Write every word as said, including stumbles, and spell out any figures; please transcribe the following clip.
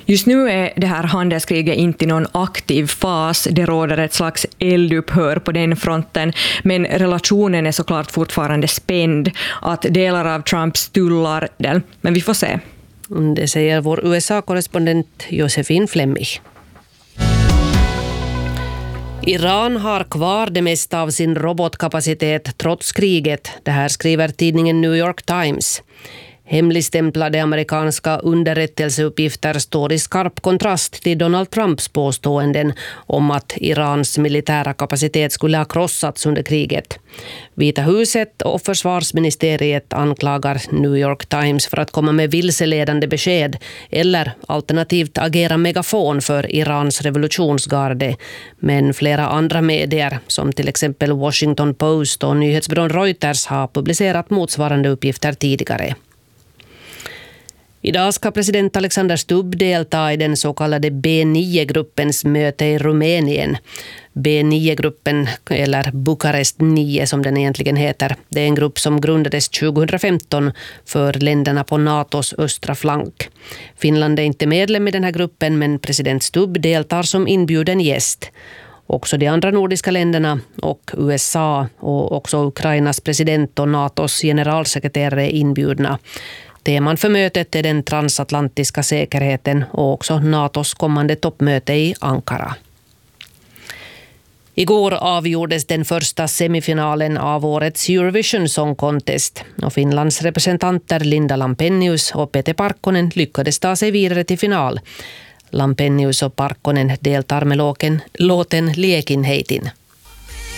Just nu är det här handelskriget inte någon aktiv fas. Det råder ett slags eldupphör på den fronten, men relationen är såklart fortfarande spänd. Att delar av Trumps tullar, men vi får se. Det säger vår U S A-korrespondent Josefin Flemmig. Iran har kvar det mesta av sin robotkapacitet trots kriget. Det här skriver tidningen New York Times. Hemligstämplade amerikanska underrättelseuppgifter står i skarp kontrast till Donald Trumps påståenden om att Irans militära kapacitet skulle ha krossats under kriget. Vita huset och försvarsministeriet anklagar New York Times för att komma med vilseledande besked eller alternativt agera megafon för Irans revolutionsgarde. Men flera andra medier, som till exempel Washington Post och nyhetsbyrån Reuters, har publicerat motsvarande uppgifter tidigare. Idag ska president Alexander Stubb delta i den så kallade B nio-gruppens möte i Rumänien. B nio-gruppen, eller Bukarest nio som den egentligen heter, det är en grupp som grundades tjugohundrafemton för länderna på NATOs östra flank. Finland är inte medlem i den här gruppen, men president Stubb deltar som inbjuden gäst. Också de andra nordiska länderna och U S A och också Ukrainas president och NATOs generalsekreterare är inbjudna. Teman för mötet är den transatlantiska säkerheten och också NATOs kommande toppmöte i Ankara. Igår avgjordes den första semifinalen av årets Eurovision Song Contest och Finlands representanter Linda Lampenius och Pete Parkkonen lyckades ta sig vidare till final. Lampenius och Parkkonen deltar med låten, låten Liekin heitin.